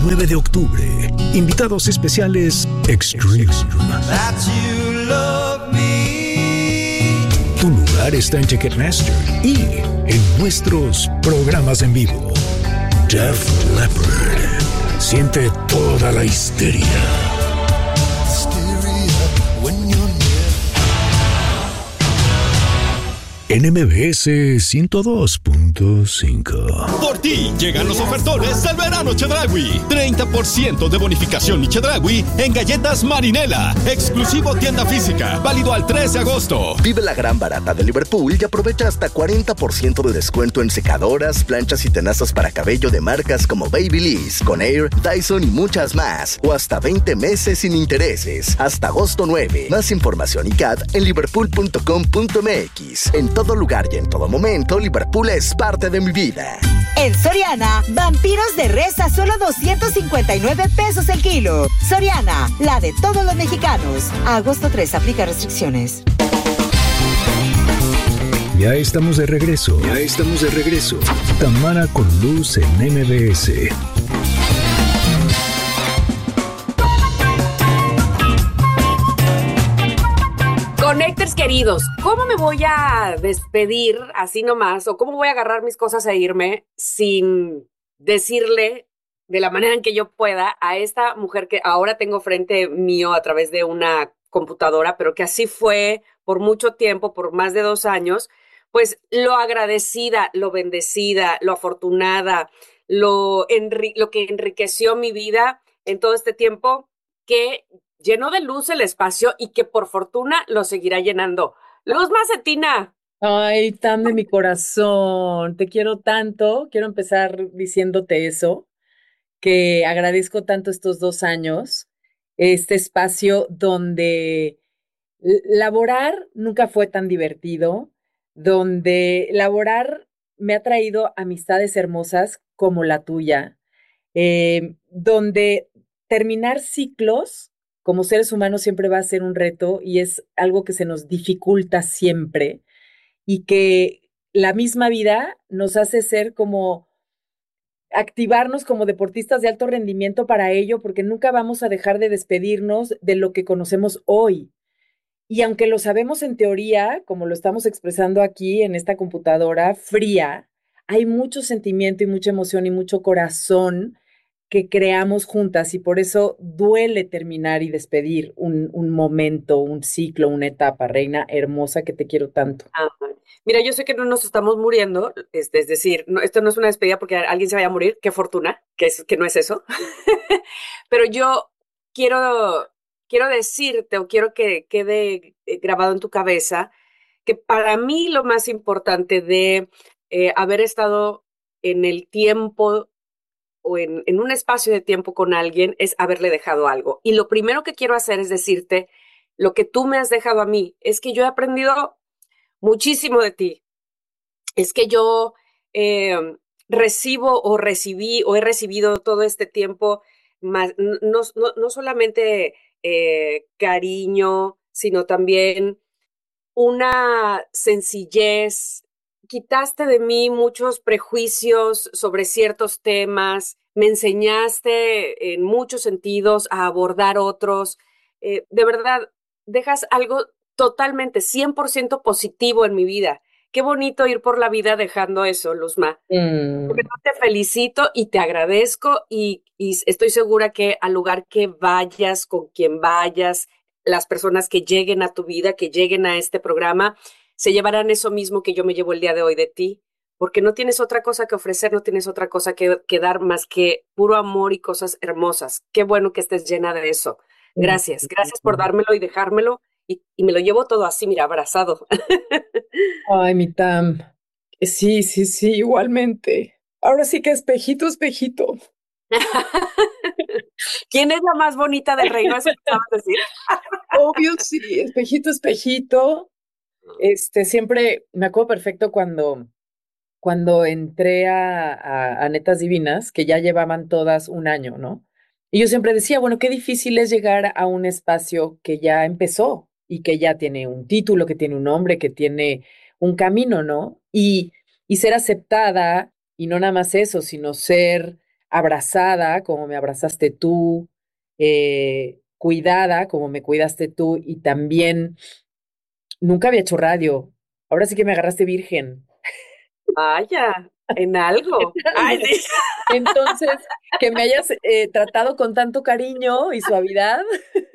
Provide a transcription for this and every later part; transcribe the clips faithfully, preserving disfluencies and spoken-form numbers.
nueve de octubre. Invitados especiales Extreme. Tu lugar está en Ticketmaster y en nuestros programas en vivo. Def Leppard. Siente toda la histeria. En M B S ciento dos punto cinco. Por ti llegan los ofertones del verano Chedraui. treinta por ciento de bonificación y Chedraui en galletas Marinela. Exclusivo tienda física. Válido al tres de agosto. Vive la gran barata de Liverpool y aprovecha hasta cuarenta por ciento de descuento en secadoras, planchas y tenazas para cabello de marcas como Babyliss, Conair, Dyson y muchas más. O hasta veinte meses sin intereses. Hasta agosto nueve. Más información y C A D en liverpool punto com punto m x. En todo lugar y en todo momento, Liverpool es parte de mi vida. En Soriana, vampiros de res a solo doscientos cincuenta y nueve pesos el kilo. Soriana, la de todos los mexicanos. A agosto tres, aplica restricciones. Ya estamos de regreso. Ya estamos de regreso. Tamara con Luz en M B S. Connectors queridos, ¿cómo me voy a despedir así nomás? ¿O cómo voy a agarrar mis cosas e irme sin decirle de la manera en que yo pueda a esta mujer que ahora tengo frente mío a través de una computadora, pero que así fue por mucho tiempo, por más de dos años, pues lo agradecida, lo bendecida, lo afortunada, lo, enri- lo que enriqueció mi vida en todo este tiempo, que llenó de luz el espacio y que por fortuna lo seguirá llenando. Luz Macetina. Ay, tan de mi corazón, te quiero tanto. Quiero empezar diciéndote eso, que agradezco tanto estos dos años, este espacio donde laborar nunca fue tan divertido, donde laborar me ha traído amistades hermosas como la tuya, eh, donde terminar ciclos como seres humanos siempre va a ser un reto y es algo que se nos dificulta siempre y que la misma vida nos hace ser como activarnos como deportistas de alto rendimiento para ello, porque nunca vamos a dejar de despedirnos de lo que conocemos hoy. Y aunque lo sabemos en teoría, como lo estamos expresando aquí en esta computadora fría, hay mucho sentimiento y mucha emoción y mucho corazón que creamos juntas y por eso duele terminar y despedir un, un momento, un ciclo, una etapa, reina hermosa que te quiero tanto. Ah, mira, yo sé que no nos estamos muriendo, es, es decir, no, esto no es una despedida porque alguien se vaya a morir, qué fortuna, que, es, que no es eso, pero yo quiero, quiero decirte o quiero que quede grabado en tu cabeza que para mí lo más importante de eh, haber estado en el tiempo o en, en un espacio de tiempo con alguien es haberle dejado algo. Y lo primero que quiero hacer es decirte, lo que tú me has dejado a mí, es que yo he aprendido muchísimo de ti. Es que yo eh, recibo o recibí o he recibido todo este tiempo, más, no, no, no solamente eh, cariño, sino también una sencillez. Quitaste de mí muchos prejuicios sobre ciertos temas, me enseñaste en muchos sentidos a abordar otros. Eh, de verdad, dejas algo totalmente, cien por ciento positivo en mi vida. Qué bonito ir por la vida dejando eso, Luzma. Mm. Te felicito y te agradezco y, y estoy segura que al lugar que vayas, con quien vayas, las personas que lleguen a tu vida, que lleguen a este programa, se llevarán eso mismo que yo me llevo el día de hoy de ti, porque no tienes otra cosa que ofrecer, no tienes otra cosa que, que dar más que puro amor y cosas hermosas. Qué bueno que estés llena de eso. Gracias, gracias por dármelo y dejármelo, y, y me lo llevo todo así, mira, abrazado. Ay, mi Tam. Sí, sí, sí, igualmente. Ahora sí que espejito, espejito. ¿Quién es la más bonita del reino? ¿Eso que acabas de decir? Obvio, sí, espejito, espejito. Este, siempre me acuerdo perfecto cuando, cuando entré a, a, a Netas Divinas, que ya llevaban todas un año, ¿no? Y yo siempre decía, bueno, qué difícil es llegar a un espacio que ya empezó y que ya tiene un título, que tiene un nombre, que tiene un camino, ¿no? Y, y ser aceptada, y no nada más eso, sino ser abrazada como me abrazaste tú, eh, cuidada como me cuidaste tú y también nunca había hecho radio. Ahora sí que me agarraste virgen. Vaya, en algo. Ay, Algo. sí. Entonces, que me hayas eh, tratado con tanto cariño y suavidad,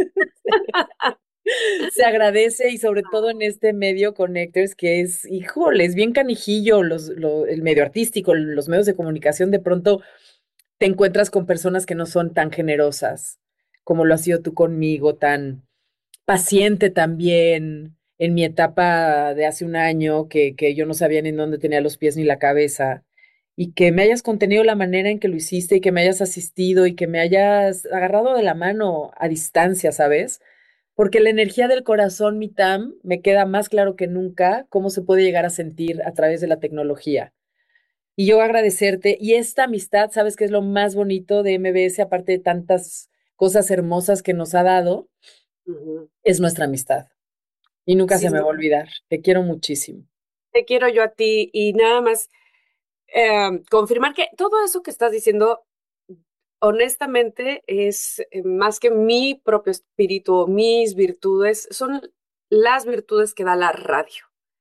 se agradece y sobre todo en este medio Connectors que es, híjole, es bien canijillo, los, lo- el medio artístico, los medios de comunicación, de pronto te encuentras con personas que no son tan generosas como lo has sido tú conmigo, tan paciente también en mi etapa de hace un año, que, que yo no sabía ni en dónde tenía los pies ni la cabeza, y que me hayas contenido la manera en que lo hiciste y que me hayas asistido y que me hayas agarrado de la mano a distancia, ¿sabes? Porque la energía del corazón, mi Tam, me queda más claro que nunca cómo se puede llegar a sentir a través de la tecnología. Y yo agradecerte, y esta amistad, ¿sabes qué es lo más bonito de M B S, aparte de tantas cosas hermosas que nos ha dado? Ujú. Es nuestra amistad. Y nunca se Sí, me va a no, olvidar. Te quiero muchísimo. te quiero yo a ti y nada más eh, confirmar que todo eso que estás diciendo, honestamente, es eh, más que mi propio espíritu o mis virtudes, son las virtudes que da la radio.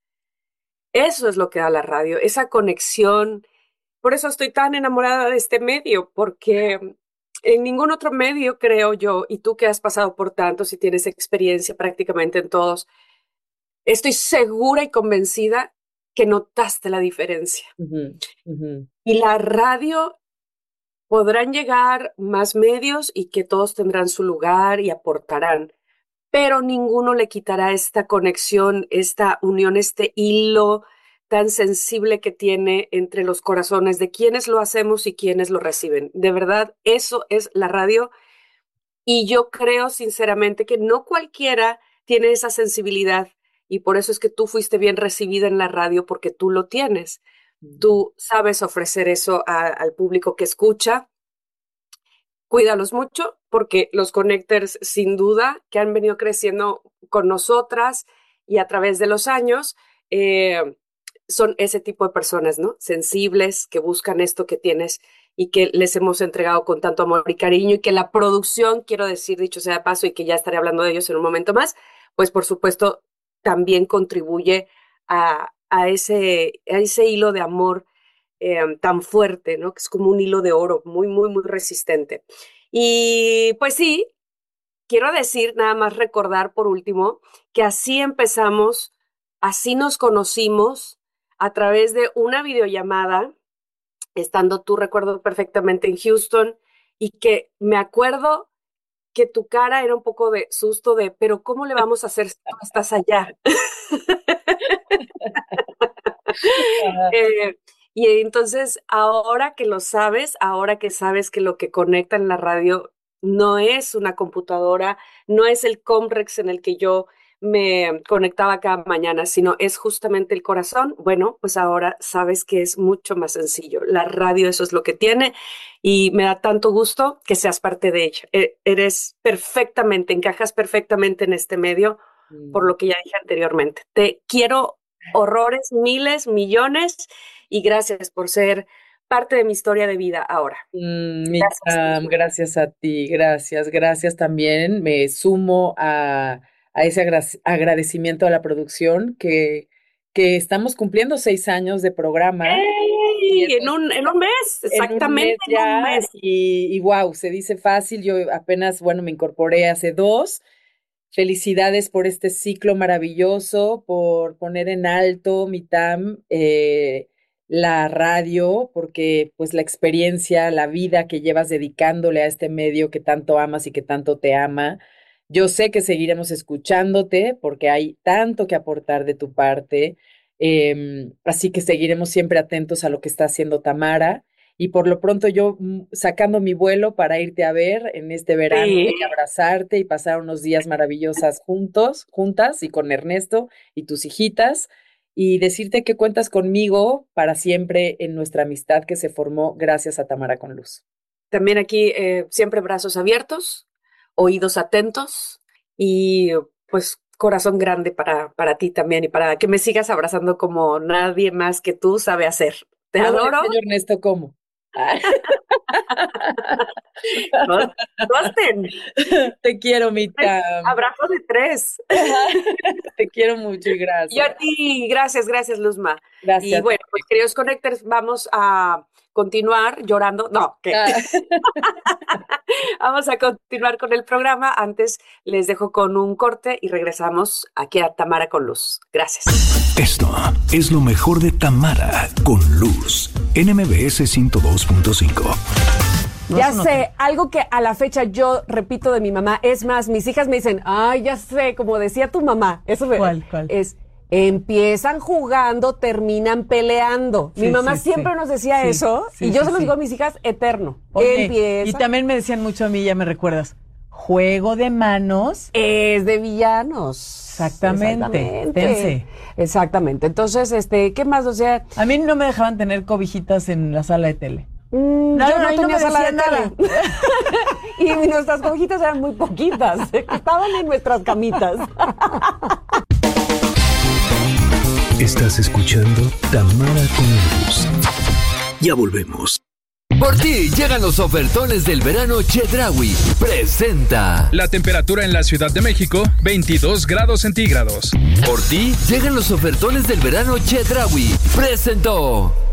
Eso es lo que da la radio, esa conexión. Por eso estoy tan enamorada de este medio, porque en ningún otro medio, creo yo, y tú que has pasado por tantos y tienes experiencia prácticamente en todos, estoy segura y convencida que notaste la diferencia. Ujú, ujú, Y la radio podrán llegar más medios y que todos tendrán su lugar y aportarán, pero ninguno le quitará esta conexión, esta unión, este hilo tan sensible que tiene entre los corazones de quienes lo hacemos y quienes lo reciben. De verdad, eso es la radio y yo creo sinceramente que no cualquiera tiene esa sensibilidad y por eso es que tú fuiste bien recibida en la radio porque tú lo tienes. ujú. Tú sabes ofrecer eso a- al público que escucha. Cuídalos mucho porque los connectors sin duda que han venido creciendo con nosotras y a través de los años eh, son ese tipo de personas, ¿no? Sensibles, que buscan esto que tienes y que les hemos entregado con tanto amor y cariño y que la producción, quiero decir, dicho sea de paso y que ya estaré hablando de ellos en un momento más, pues por supuesto también contribuye a, a ese, a ese hilo de amor eh, tan fuerte, ¿no? Que es como un hilo de oro, muy, muy, muy resistente. Y pues sí, quiero decir, nada más recordar por último, que así empezamos, así nos conocimos a través de una videollamada, estando tú, recuerdo perfectamente, en Houston, y que me acuerdo que tu cara era un poco de susto de, pero ¿cómo le vamos a hacer si tú estás allá? Ajá. Eh, y entonces, ahora que lo sabes, ahora que sabes que lo que conecta en la radio no es una computadora, no es el Comrex en el que yo me conectaba cada mañana, sino es justamente el corazón, bueno, pues ahora sabes que es mucho más sencillo. La radio eso es lo que tiene y me da tanto gusto que seas parte de ella. E- eres perfectamente, encajas perfectamente en este medio, por Mm, lo que ya dije anteriormente. Te quiero horrores, miles, millones, y gracias por ser parte de mi historia de vida ahora. mm, mi Gracias, Tam, Misma. gracias a ti, gracias, gracias también. Me sumo a, a ese agra- agradecimiento a la producción que, que estamos cumpliendo seis años de programa y ¡Ey! eso En un, en un mes, en un exactamente mes en un ya mes. y, y wow, se dice fácil. Yo apenas, bueno, me incorporé hace dos. Felicidades por este ciclo maravilloso, por poner en alto, Mitam, eh, la radio, porque pues la experiencia, la vida que llevas dedicándole a este medio que tanto amas y que tanto te ama. Yo sé que seguiremos escuchándote porque hay tanto que aportar de tu parte, em, así que seguiremos siempre atentos a lo que está haciendo Tamara. Y por lo pronto yo mm, sacando mi vuelo para irte a ver en este verano Sí, y abrazarte y pasar unos días maravillosas juntos, juntas y con Ernesto y tus hijitas y decirte que cuentas conmigo para siempre en nuestra amistad que se formó gracias a Tamara con Luz. también aquí eh, siempre brazos abiertos, oídos atentos y pues corazón grande para, para ti también y para que me sigas abrazando como nadie más que tú sabe hacer. Te Luego le adoro. enseño a Ernesto cómo. Gosten. Te quiero, mi Tam. Abrazo de tres. Te quiero mucho y gracias. Yo a ti, gracias, gracias, Luzma. Gracias. Y bueno, pues queridos Connectors, vamos a continuar llorando. No, ¿qué? Ah. Vamos a continuar con el programa. Antes les dejo con un corte y regresamos aquí a Tamara con Luz. Gracias. Esto es lo mejor de Tamara con Luz en M B S ciento dos punto cinco. No, ya sé, no. Algo que a la fecha yo repito de mi mamá, es más, mis hijas me dicen, ay, ya sé, como decía tu mamá, eso me, ¿Cuál, cuál? Es, empiezan jugando, terminan peleando. Sí, mi mamá sí, siempre sí. nos decía sí, eso, sí, y yo sí, se los sí. digo a mis hijas eterno. Oye, empiezan, y también me decían mucho a mí, ya me recuerdas, juego de manos. Es de villanos. Exactamente. Exactamente. Pense. Exactamente. Entonces, este, ¿qué más? O sea, a mí no me dejaban tener cobijitas en la sala de tele. Mm, no, yo no, no, no tenía me sala de nada. tele. Y nuestras cobijitas eran muy poquitas. Estaban en nuestras camitas. Estás escuchando Tamara con Luz. Ya volvemos. Por ti llegan los ofertones del verano Chedraui. Presenta. La temperatura en la Ciudad de México, veintidós grados centígrados. Por ti llegan los ofertones del verano Chedraui. Presentó.